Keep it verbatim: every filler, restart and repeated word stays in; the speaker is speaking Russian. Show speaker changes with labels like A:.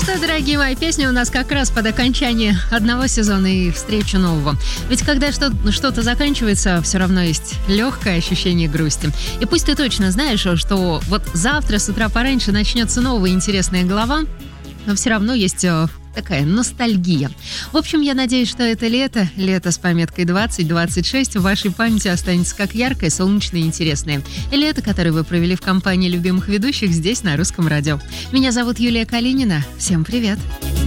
A: что, дорогие мои, песни у нас как раз под окончание одного сезона и встречу нового. Ведь когда что- что-то заканчивается, все равно есть легкое ощущение грусти. И пусть ты точно знаешь, что вот завтра с утра пораньше начнется новая интересная глава, но все равно есть э, такая ностальгия. В общем, я надеюсь, что это лето, лето с пометкой двадцать двадцать шесть в вашей памяти останется как яркое, солнечное и интересное. Лето, которое вы провели в компании любимых ведущих здесь, на Русском радио. Меня зовут Юлия Калинина. Всем привет!